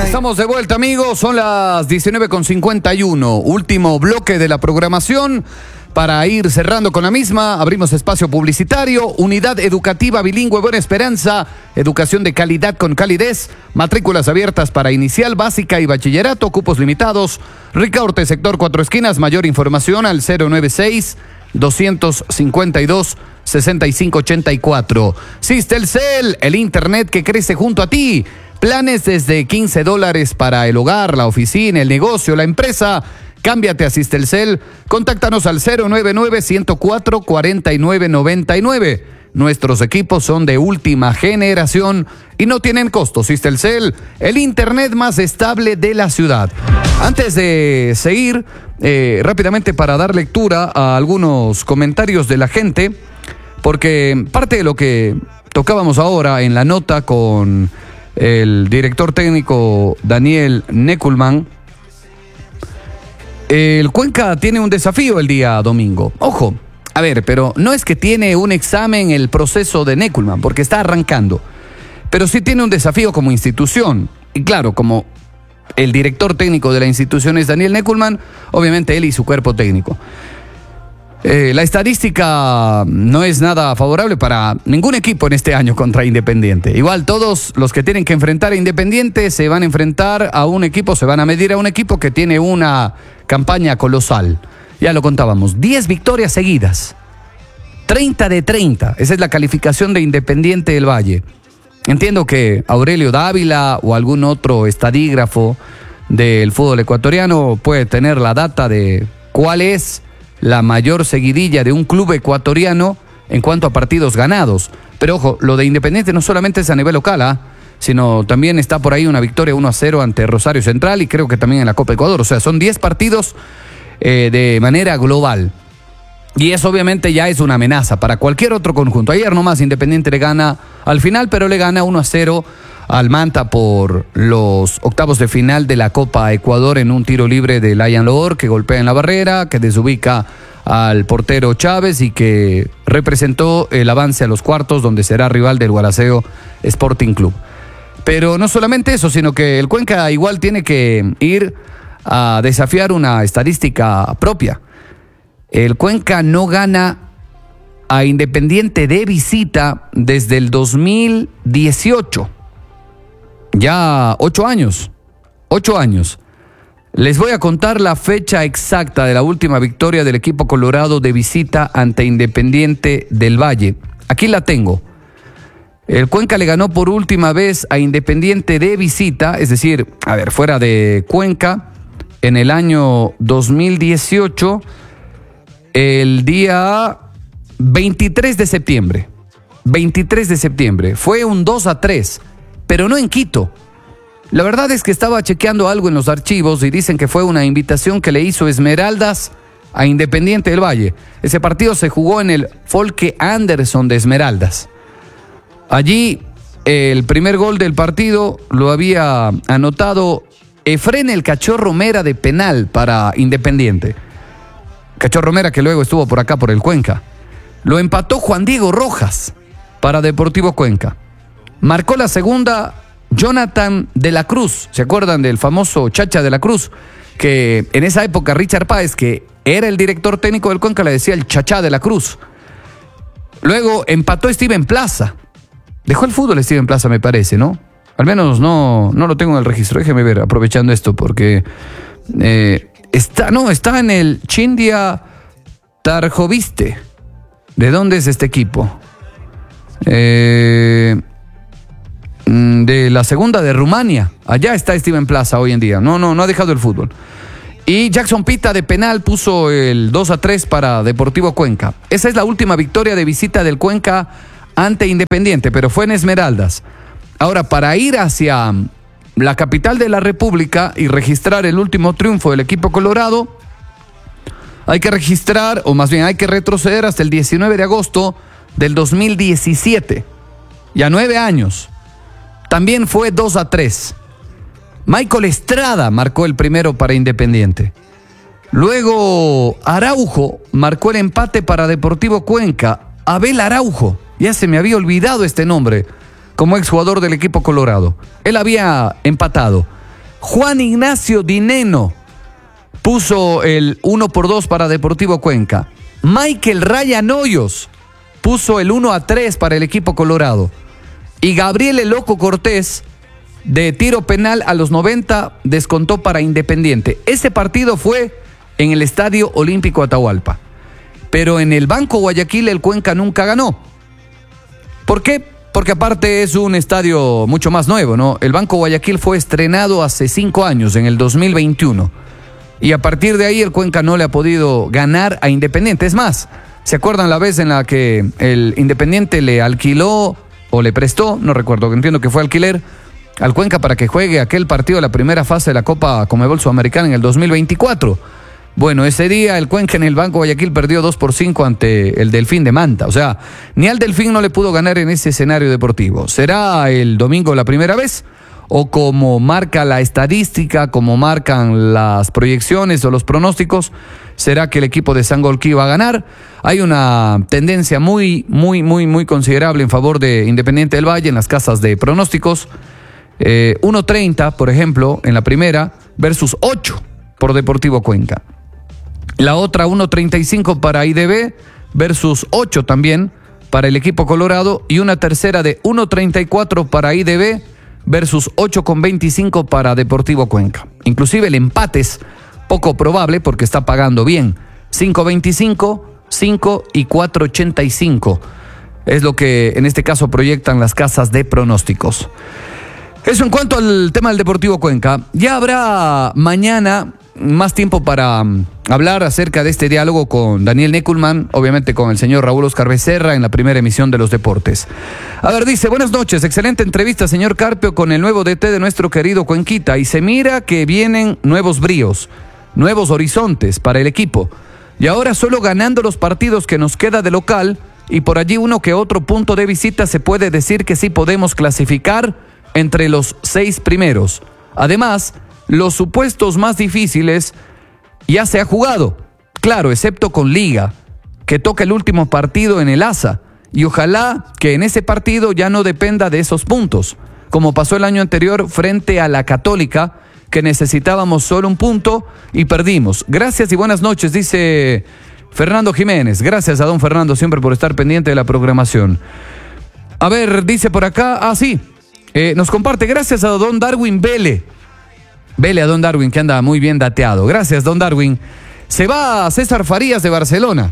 Estamos de vuelta, amigos. Son las 19:51. Último bloque de la programación. Para ir cerrando con la misma, abrimos espacio publicitario. Unidad Educativa Bilingüe Buena Esperanza. Educación de calidad con calidez. Matrículas abiertas para inicial, básica y bachillerato. Cupos limitados. Ricaurte, sector Cuatro Esquinas. Mayor información al 096-252-6584. Sistelcel, el internet que crece junto a ti. Planes desde $15 para el hogar, la oficina, el negocio, la empresa. Cámbiate a Sistelcel. Contáctanos al 099-104-4999. Nuestros equipos son de última generación y no tienen costo. Sistelcel, el internet más estable de la ciudad. Antes de seguir, rápidamente para dar lectura a algunos comentarios de la gente, porque parte de lo que tocábamos ahora en la nota con el director técnico Daniel Neckelmann, el Cuenca tiene un desafío el día domingo. Ojo, a ver, pero no es que tiene un examen el proceso de Neckelmann, porque está arrancando. Pero sí tiene un desafío como institución. Y claro, como el director técnico de la institución es Daniel Neckelmann, obviamente él y su cuerpo técnico. La estadística no es nada favorable para ningún equipo en este año contra Independiente. Igual todos los que tienen que enfrentar a Independiente se van a enfrentar a un equipo, se van a medir a un equipo que tiene una campaña colosal. Ya lo contábamos, 10 victorias seguidas, 30 de 30, esa es la calificación de Independiente del Valle. Entiendo que Aurelio Dávila o algún otro estadígrafo del fútbol ecuatoriano puede tener la data de cuál es la mayor seguidilla de un club ecuatoriano en cuanto a partidos ganados. Pero ojo, lo de Independiente no solamente es a nivel local, sino también está por ahí una victoria 1-0 ante Rosario Central y creo que también en la Copa Ecuador. O sea, son 10 partidos de manera global. Y eso obviamente ya es una amenaza para cualquier otro conjunto. Ayer nomás Independiente le gana al final, pero le gana 1-0 al Manta por los octavos de final de la Copa Ecuador en un tiro libre de Layan Loor, que golpea en la barrera, que desubica al portero Chávez y que representó el avance a los cuartos, donde será rival del Gualaceo Sporting Club. Pero no solamente eso, sino que el Cuenca igual tiene que ir a desafiar una estadística propia. El Cuenca no gana a Independiente de visita desde el 2018. Ya 8 años. Les voy a contar la fecha exacta de la última victoria del equipo colorado de visita ante Independiente del Valle. Aquí la tengo. El Cuenca le ganó por última vez a Independiente de visita, es decir, fuera de Cuenca, en el año 2018, el día 23 de septiembre. 23 de septiembre. Fue un 2-3. Pero no en Quito. La verdad es que estaba chequeando algo en los archivos y dicen que fue una invitación que le hizo Esmeraldas a Independiente del Valle. Ese partido se jugó en el Folke Anderson de Esmeraldas. Allí el primer gol del partido lo había anotado Efren el Cachorro Mera de penal para Independiente. Cachorro Mera que luego estuvo por acá por el Cuenca. Lo empató Juan Diego Rojas para Deportivo Cuenca. Marcó la segunda Jonathan de la Cruz. ¿Se acuerdan del famoso Chacha de la Cruz? Que en esa época Richard Páez, que era el director técnico del Cuenca, le decía el Chacha de la Cruz. Luego empató Steven Plaza. Dejó el fútbol Steven Plaza, me parece, ¿no? Al menos no lo tengo en el registro. Déjeme ver, aprovechando esto, porque está en el Chindia Tarjoviste. ¿De dónde es este equipo? De la segunda de Rumania. Allá está Steven Plaza hoy en día. No ha dejado el fútbol. Y Jackson Pita de penal puso el 2-3 para Deportivo Cuenca. Esa es la última victoria de visita del Cuenca ante Independiente, pero fue en Esmeraldas. Ahora, para ir hacia la capital de la República y registrar el último triunfo del equipo colorado, hay que registrar, o más bien hay que retroceder hasta el 19 de agosto del 2017. Ya 9 años. También fue 2-3. Michael Estrada marcó el primero para Independiente. Luego Araujo marcó el empate para Deportivo Cuenca. Abel Araujo, ya se me había olvidado este nombre, como exjugador del equipo colorado. Él había empatado. Juan Ignacio Dineno puso el 1-2 para Deportivo Cuenca. Michael Ryan Hoyos puso el 1-3 para el equipo colorado. Y Gabriel El Loco Cortés, de tiro penal a los 90, descontó para Independiente. Ese partido fue en el Estadio Olímpico Atahualpa. Pero en el Banco Guayaquil el Cuenca nunca ganó. ¿Por qué? Porque aparte es un estadio mucho más nuevo, ¿no? El Banco Guayaquil fue estrenado hace 5 años, en el 2021. Y a partir de ahí el Cuenca no le ha podido ganar a Independiente. Es más, ¿se acuerdan la vez en la que el Independiente le alquiló o le prestó, no recuerdo, entiendo que fue alquiler, al Cuenca para que juegue aquel partido de la primera fase de la Copa Conmebol Sudamericana en el 2024? Bueno, ese día el Cuenca en el Banco Guayaquil perdió 2-5 ante el Delfín de Manta. O sea, ni al Delfín no le pudo ganar en ese escenario deportivo. ¿Será el domingo la primera vez? ¿O como marca la estadística, como marcan las proyecciones o los pronósticos, será que el equipo de Sangolquí va a ganar? Hay una tendencia muy considerable en favor de Independiente del Valle en las casas de pronósticos. 1.30, por ejemplo, en la primera, versus 8 por Deportivo Cuenca. La otra 1.35 para IDB versus 8 también para el equipo colorado. Y una tercera de 1.34 para IDB versus 8.25 para Deportivo Cuenca. Inclusive el empate es poco probable porque está pagando bien. 5.25, 5 y 4.85. Es lo que en este caso proyectan las casas de pronósticos. Eso en cuanto al tema del Deportivo Cuenca. Ya habrá mañana más tiempo para hablar acerca de este diálogo con Daniel Neckelmann, obviamente con el señor Raúl Oscar Becerra en la primera emisión de Los Deportes. A ver, dice, buenas noches, excelente entrevista, señor Carpio, con el nuevo DT de nuestro querido Cuenquita, y se mira que vienen nuevos bríos, nuevos horizontes para el equipo, y ahora solo ganando los partidos que nos queda de local, y por allí uno que otro punto de visita, se puede decir que sí podemos clasificar entre los 6 primeros. Además, los supuestos más difíciles ya se ha jugado, claro, excepto con Liga, que toca el último partido en el ASA, y ojalá que en ese partido ya no dependa de esos puntos, como pasó el año anterior frente a la Católica, que necesitábamos solo un punto y perdimos. Gracias y buenas noches, dice Fernando Jiménez. Gracias a don Fernando siempre por estar pendiente de la programación. A ver, dice por acá, sí, nos comparte, gracias a don Darwin Vele a don Darwin, que anda muy bien dateado. Gracias, don Darwin. Se va a César Farías de Barcelona.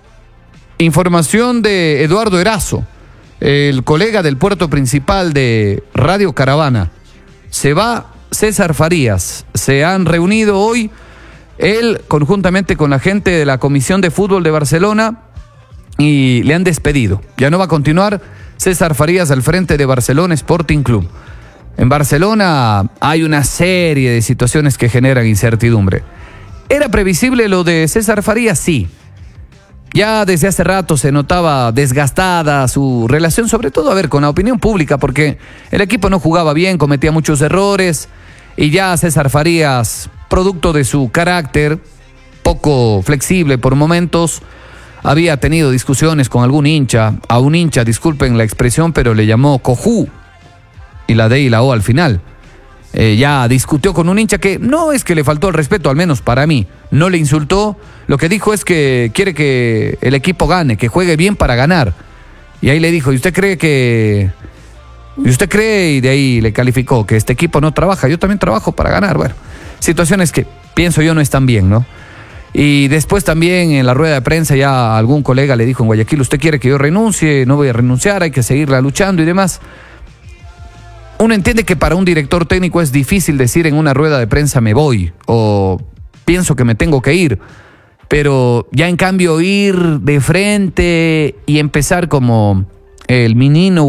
Información de Eduardo Erazo, el colega del puerto principal de Radio Caravana. Se va César Farías. Se han reunido hoy, él conjuntamente con la gente de la Comisión de Fútbol de Barcelona, y le han despedido. Ya no va a continuar César Farías al frente de Barcelona Sporting Club. En Barcelona hay una serie de situaciones que generan incertidumbre. ¿Era previsible lo de César Farías? Sí. Ya desde hace rato se notaba desgastada su relación, sobre todo, con la opinión pública, porque el equipo no jugaba bien, cometía muchos errores, y ya César Farías, producto de su carácter poco flexible por momentos, había tenido discusiones con algún hincha, a un hincha, disculpen la expresión, pero le llamó cojú, y la D y la O al final. Ya discutió con un hincha que no es que le faltó el respeto, al menos para mí, no le insultó, lo que dijo es que quiere que el equipo gane, que juegue bien para ganar. Y ahí le dijo, ¿y usted cree? Y de ahí le calificó que este equipo no trabaja, yo también trabajo para ganar. Bueno, situaciones que pienso yo no están bien, ¿no? Y después también en la rueda de prensa ya algún colega le dijo en Guayaquil, ¿usted quiere que yo renuncie? No voy a renunciar, hay que seguirla luchando y demás. Uno entiende que para un director técnico es difícil decir en una rueda de prensa me voy o pienso que me tengo que ir, pero ya en cambio ir de frente y empezar como el menino